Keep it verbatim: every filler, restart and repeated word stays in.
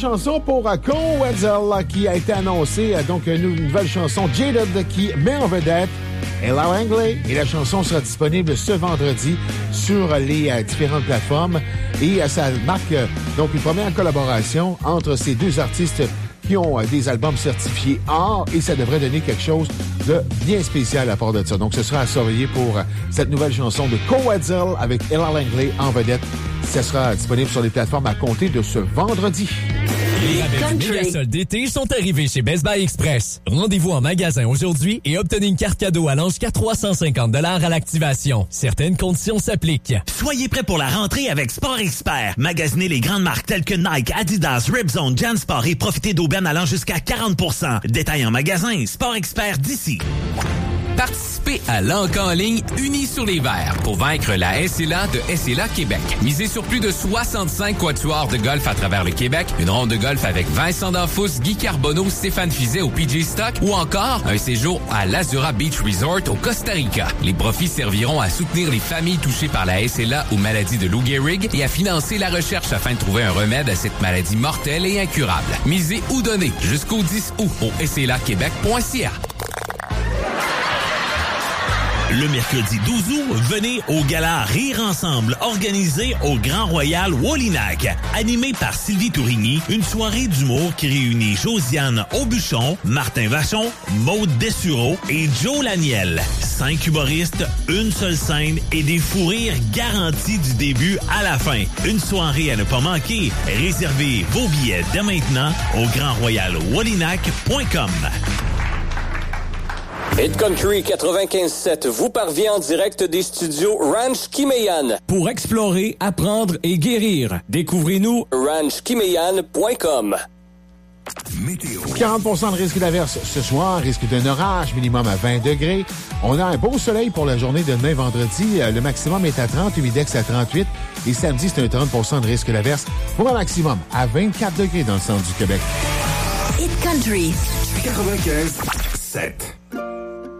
chanson pour uh, Cole Wetzel qui a été annoncée. Uh, donc, une nouvelle chanson, Jaded, qui met en vedette Ella Langley. Et la chanson sera disponible ce vendredi sur les uh, différentes plateformes. Et uh, ça marque uh, donc une première collaboration entre ces deux artistes qui ont uh, des albums certifiés or. Et ça devrait donner quelque chose de bien spécial à part de ça. Donc, ce sera à surveiller pour uh, cette nouvelle chanson de Cole Wetzel avec Ella Langley en vedette. Ça sera disponible sur les plateformes à compter de ce vendredi. Les rabais du méga-soldes d'été sont arrivés chez Best Buy Express. Rendez-vous en magasin aujourd'hui et obtenez une carte cadeau allant jusqu'à trois cent cinquante dollars à l'activation. Certaines conditions s'appliquent. Soyez prêts pour la rentrée avec Sport Expert. Magasinez les grandes marques telles que Nike, Adidas, Ripzone, JanSport et profitez d'aubaines allant jusqu'à quarante pour cent. Détail en magasin, Sport Expert d'ici. Participez à l'Encan en ligne Unis sur les verts pour vaincre la S L A de S L A Québec. Misez sur plus de soixante-cinq quatuors de golf à travers le Québec, une ronde de golf avec Vincent Danfous, Guy Carbonneau, Stéphane Fizet au P G Stock ou encore un séjour à l'Azura Beach Resort au Costa Rica. Les profits serviront à soutenir les familles touchées par la S L A ou maladie de Lou Gehrig et à financer la recherche afin de trouver un remède à cette maladie mortelle et incurable. Misez ou donnez jusqu'au dix août au S L A Québec point C A. Le mercredi douze août, venez au gala Rire Ensemble, organisé au Grand Royal Wallinac. Animé par Sylvie Tourigny, une soirée d'humour qui réunit Josiane Aubuchon, Martin Vachon, Maude Dessureau et Joe Laniel. Cinq humoristes, une seule scène et des fous rires garantis du début à la fin. Une soirée à ne pas manquer. Réservez vos billets dès maintenant au grand royal wallinac point com. Hit Country quatre-vingt-quinze sept vous parvient en direct des studios Ranch Kimeyan. Pour explorer, apprendre et guérir, découvrez-nous ranch kimeyan point com. Météo. quarante pour cent de risque d'averse ce soir, risque d'un orage, minimum à vingt degrés. On a un beau soleil pour la journée de demain vendredi. Le maximum est à trente, Humidex à trente-huit. Et samedi, c'est un trente pour cent de risque d'averse pour un maximum à vingt-quatre degrés dans le centre du Québec. Hit Country quatre-vingt-quinze sept.